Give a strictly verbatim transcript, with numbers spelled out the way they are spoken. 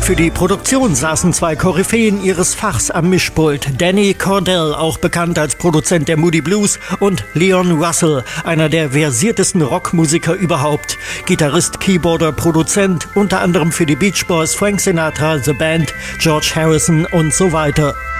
Für die Produktion saßen zwei Koryphäen ihres Fachs am Mischpult. Danny Cordell, auch bekannt als Produzent der Moody Blues, und Leon Russell, einer der versiertesten Rockmusiker überhaupt. Gitarrist, Keyboarder, Produzent, unter anderem für die Beach Boys, Frank Sinatra, The Band, George Harrison und so weiter.